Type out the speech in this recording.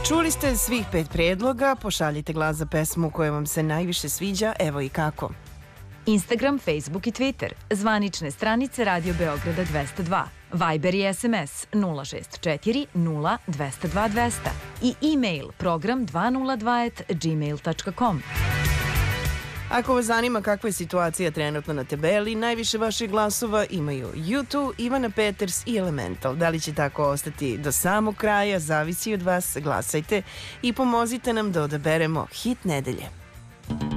Čuli ste svih 5 predloga, pošaljite glas za pesmu koja vam se najviše sviđa, evo i kako. Instagram, Facebook i Twitter, zvanične stranice Radio Beograda 202, Viber i SMS 064 0 202 200 i e-mail program 202@gmail.com. Ako vas zanima kakva je situacija trenutno na tabeli, najviše vaših glasova imaju U2, Ivana Peters i Elemental. Da li će tako ostati do samog kraja, zavisi od vas, glasajte i pomozite nam da odaberemo hit nedelje.